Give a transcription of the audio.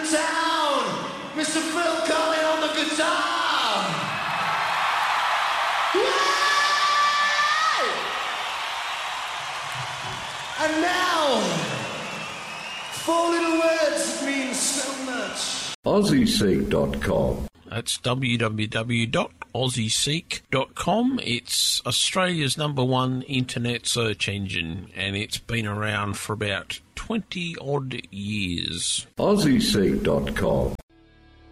town, Mr. Phil Collin on the guitar. Yay! And now, 4 little words that mean so much. AussieSeek.com. That's www.aussieseek.com. It's Australia's #1 internet search engine, and it's been around for about 20-odd years. AussieSeek.com.